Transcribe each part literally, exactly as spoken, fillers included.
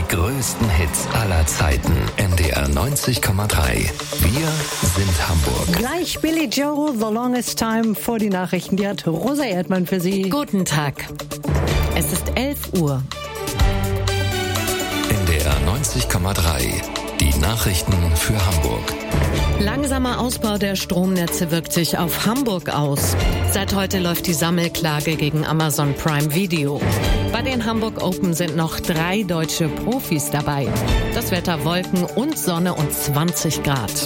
größten Hits aller Zeiten. N D R neunzig Komma drei. Wir sind Hamburg. Gleich Billy Joel, The Longest Time vor die Nachrichten. Die hat Rosa Erdmann für Sie. Guten Tag. Es ist elf Uhr. N D R neunzig Komma drei. Die Nachrichten für Hamburg. Langsamer Ausbau der Stromnetze wirkt sich auf Hamburg aus. Seit heute läuft die Sammelklage gegen Amazon Prime Video. Bei den Hamburg Open sind noch drei deutsche Profis dabei. Das Wetter Wolken und Sonne und zwanzig Grad.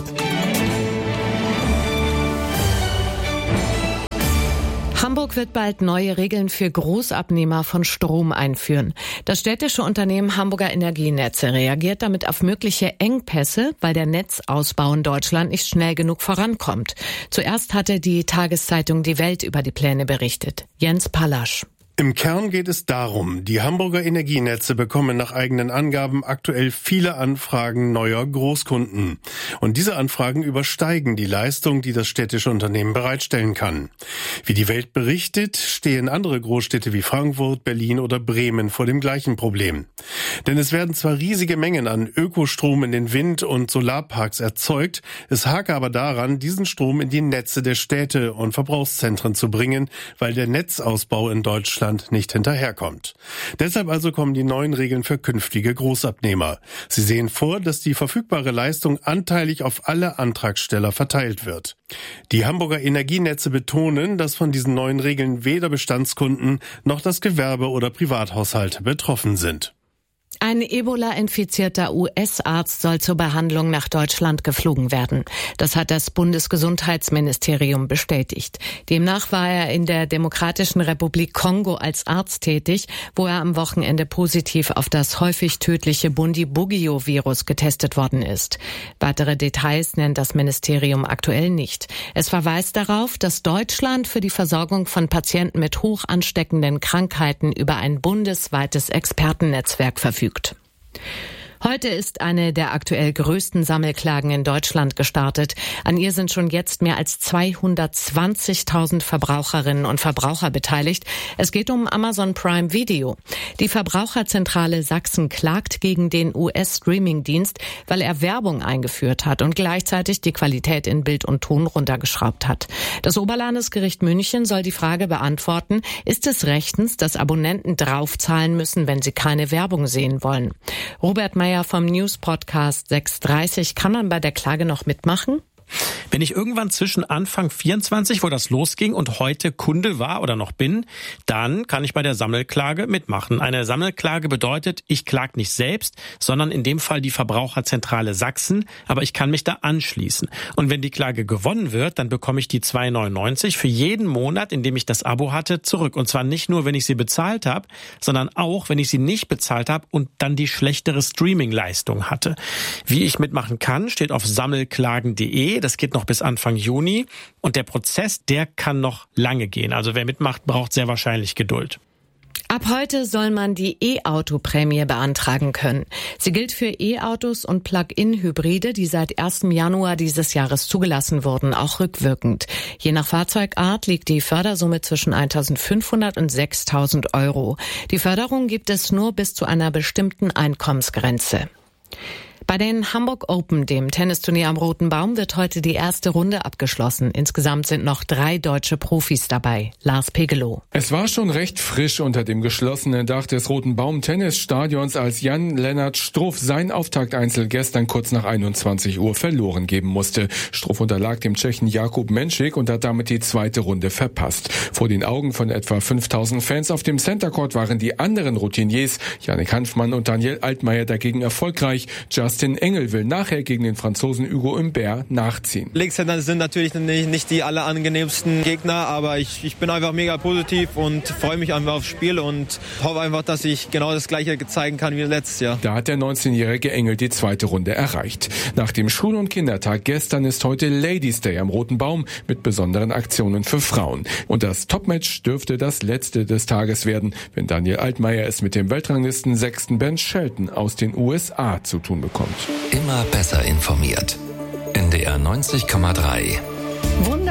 Hamburg wird bald neue Regeln für Großabnehmer von Strom einführen. Das städtische Unternehmen Hamburger Energienetze reagiert damit auf mögliche Engpässe, weil der Netzausbau in Deutschland nicht schnell genug vorankommt. Zuerst hatte die Tageszeitung Die Welt über die Pläne berichtet. Jens Pallasch. Im Kern geht es darum, die Hamburger Energienetze bekommen nach eigenen Angaben aktuell viele Anfragen neuer Großkunden. Und diese Anfragen übersteigen die Leistung, die das städtische Unternehmen bereitstellen kann. Wie die Welt berichtet, stehen andere Großstädte wie Frankfurt, Berlin oder Bremen vor dem gleichen Problem. Denn es werden zwar riesige Mengen an Ökostrom in den Wind- und Solarparks erzeugt, es hake aber daran, diesen Strom in die Netze der Städte und Verbrauchszentren zu bringen, weil der Netzausbau in Deutschland nicht hinterherkommt. Deshalb also kommen die neuen Regeln für künftige Großabnehmer. Sie sehen vor, dass die verfügbare Leistung anteilig auf alle Antragsteller verteilt wird. Die Hamburger Energienetze betonen, dass von diesen neuen Regeln weder Bestandskunden noch das Gewerbe oder Privathaushalte betroffen sind. Ein Ebola-infizierter U S-Arzt soll zur Behandlung nach Deutschland geflogen werden. Das hat das Bundesgesundheitsministerium bestätigt. Demnach war er in der Demokratischen Republik Kongo als Arzt tätig, wo er am Wochenende positiv auf das häufig tödliche Bundibugyo-Virus getestet worden ist. Weitere Details nennt das Ministerium aktuell nicht. Es verweist darauf, dass Deutschland für die Versorgung von Patienten mit hoch ansteckenden Krankheiten über ein bundesweites Expertennetzwerk verfügt. Heute ist eine der aktuell größten Sammelklagen in Deutschland gestartet. An ihr sind schon jetzt mehr als zweihundertzwanzigtausend Verbraucherinnen und Verbraucher beteiligt. Es geht um Amazon Prime Video. Die Verbraucherzentrale Sachsen klagt gegen den U S-Streaming-Dienst, weil er Werbung eingeführt hat und gleichzeitig die Qualität in Bild und Ton runtergeschraubt hat. Das Oberlandesgericht München soll die Frage beantworten, ist es rechtens, dass Abonnenten draufzahlen müssen, wenn sie keine Werbung sehen wollen? Robert Meyer vom News-Podcast sechs dreißig. Kann man bei der Klage noch mitmachen? Wenn ich irgendwann zwischen Anfang vierundzwanzig, wo das losging, und heute Kunde war oder noch bin, dann kann ich bei der Sammelklage mitmachen. Eine Sammelklage bedeutet, ich klage nicht selbst, sondern in dem Fall die Verbraucherzentrale Sachsen, aber ich kann mich da anschließen. Und wenn die Klage gewonnen wird, dann bekomme ich die zwei neunundneunzig für jeden Monat, in dem ich das Abo hatte, zurück. Und zwar nicht nur, wenn ich sie bezahlt habe, sondern auch, wenn ich sie nicht bezahlt habe und dann die schlechtere Streaming-Leistung hatte. Wie ich mitmachen kann, steht auf sammelklagen punkt de. Das geht noch bis Anfang Juni. Und der Prozess, der kann noch lange gehen. Also wer mitmacht, braucht sehr wahrscheinlich Geduld. Ab heute soll man die E-Auto-Prämie beantragen können. Sie gilt für E-Autos und Plug-in-Hybride, die seit ersten Januar dieses Jahres zugelassen wurden, auch rückwirkend. Je nach Fahrzeugart liegt die Fördersumme zwischen eintausendfünfhundert und sechstausend Euro. Die Förderung gibt es nur bis zu einer bestimmten Einkommensgrenze. Bei den Hamburg Open, dem Tennisturnier am Roten Baum, wird heute die erste Runde abgeschlossen. Insgesamt sind noch drei deutsche Profis dabei. Lars Pegelow. Es war schon recht frisch unter dem geschlossenen Dach des Roten Baum Tennisstadions, als Jan-Lennart Struff sein Auftakteinzel gestern kurz nach einundzwanzig Uhr verloren geben musste. Struff unterlag dem Tschechen Jakub Menschik und hat damit die zweite Runde verpasst. Vor den Augen von etwa fünftausend Fans auf dem Center Court waren die anderen Routiniers, Jannik Hanfmann und Daniel Altmaier, dagegen erfolgreich. Justin Engel will nachher gegen den Franzosen Hugo Humbert nachziehen. Linkshänder sind natürlich nicht, nicht die allerangenehmsten Gegner, aber ich, ich bin einfach mega positiv und freue mich einfach aufs Spiel und hoffe einfach, dass ich genau das Gleiche zeigen kann wie letztes Jahr. Da hat der neunzehnjährige Engel die zweite Runde erreicht. Nach dem Schul- und Kindertag gestern ist heute Ladies Day am Roten Baum mit besonderen Aktionen für Frauen. Und das Topmatch dürfte das letzte des Tages werden, wenn Daniel Altmaier es mit dem Weltranglisten sechsten Ben Shelton aus den U S A zu tun bekommt. Immer besser informiert. N D R neunzig Komma drei. Wunder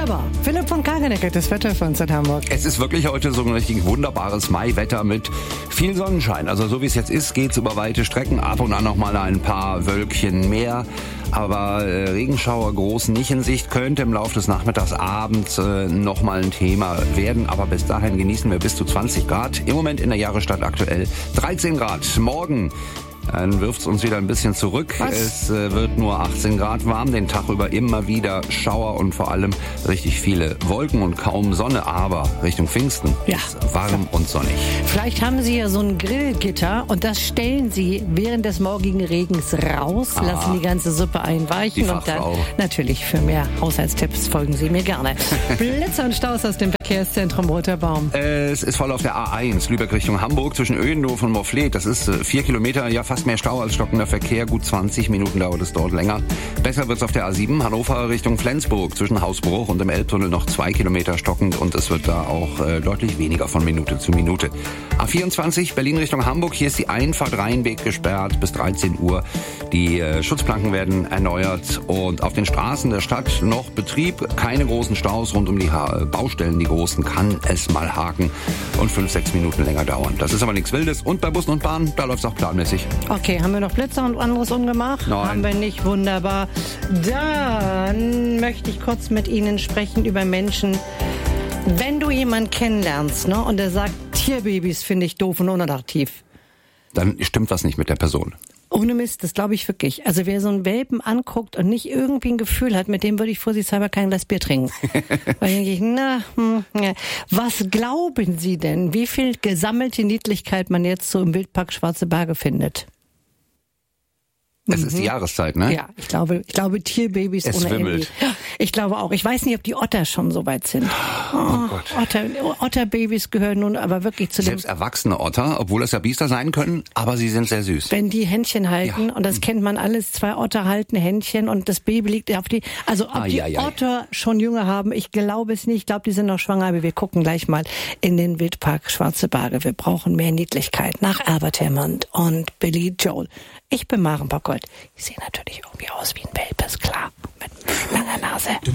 Wunderbar. Philipp von Kageneck hat das Wetter für uns in Hamburg. Es ist wirklich heute so ein richtig wunderbares Maiwetter mit viel Sonnenschein. Also so wie es jetzt ist, geht's über weite Strecken. Ab und an noch mal ein paar Wölkchen mehr. Aber äh, Regenschauer groß nicht in Sicht, könnte im Laufe des Nachmittags, abends äh, noch mal ein Thema werden. Aber bis dahin genießen wir bis zu zwanzig Grad. Im Moment in der Jahrestadt aktuell dreizehn Grad. Morgen dann wirft's uns wieder ein bisschen zurück. Was? Es äh, wird nur achtzehn Grad warm, den Tag über immer wieder Schauer und vor allem richtig viele Wolken und kaum Sonne. Aber Richtung Pfingsten ja. ist warm und sonnig. Vielleicht haben Sie ja so ein Grillgitter und das stellen Sie während des morgigen Regens raus, ah, lassen die ganze Suppe einweichen und dann natürlich für mehr Haushaltstipps folgen Sie mir gerne. Blitzer und Staus aus dem Verkehrszentrum Roter Baum. Es ist voll auf der A eins, Lübeck Richtung Hamburg, zwischen Öhendorf und Morfleet. Das ist äh, vier Kilometer, ja fast mehr Stau als stockender Verkehr. Gut zwanzig Minuten dauert es dort länger. Besser wird's auf der A sieben, Hannover Richtung Flensburg, zwischen Hausbruch und dem Elbtunnel noch zwei Kilometer stockend und es wird da auch äh, deutlich weniger von Minute zu Minute. A vierundzwanzig, Berlin Richtung Hamburg, hier ist die Einfahrt Rheinweg gesperrt bis dreizehn Uhr. Die äh, Schutzplanken werden erneuert und auf den Straßen der Stadt noch Betrieb. Keine großen Staus rund um die ha- Baustellen, die großen kann es mal haken und fünf, sechs Minuten länger dauern. Das ist aber nichts Wildes und bei Bussen und Bahnen, da läuft's auch planmäßig. Okay, haben wir noch Blitzer und anderes ungemacht? Nein. Haben wir nicht, wunderbar. Dann möchte ich kurz mit Ihnen sprechen über Menschen. Wenn du jemanden kennenlernst, ne, und der sagt, Tierbabys finde ich doof und unattraktiv. Dann stimmt was nicht mit der Person. Ohne Mist, das glaube ich wirklich. Also wer so einen Welpen anguckt und nicht irgendwie ein Gefühl hat, mit dem würde ich vorsichtshalber kein Glas Bier trinken. Weil denke ich, na, hm, ja. Was glauben Sie denn, wie viel gesammelte Niedlichkeit man jetzt so im Wildpark Schwarze Berge findet? Es mhm. ist die Jahreszeit, ne? Ja, ich glaube, ich glaube Tierbabys es ohne wimmelt. Ende. Ich glaube auch. Ich weiß nicht, ob die Otter schon so weit sind. Oh, oh Gott. Otter, Otterbabys gehören nun aber wirklich zu Selbst dem... erwachsene Otter, obwohl es ja Biester sein können, aber sie sind sehr süß. Wenn die Händchen halten, ja. und das kennt man alles, zwei Otter halten Händchen und das Baby liegt auf die... Also ob ah, die ja, ja, Otter schon Junge haben, ich glaube es nicht. Ich glaube, die sind noch schwanger, aber wir gucken gleich mal in den Wildpark Schwarze Berge. Wir brauchen mehr Niedlichkeit nach Albert Hammond und Billy Joel. Ich bin Maren Bockholt. Ich sehe natürlich irgendwie aus wie ein Welpe, ist klar. Mit langer Nase.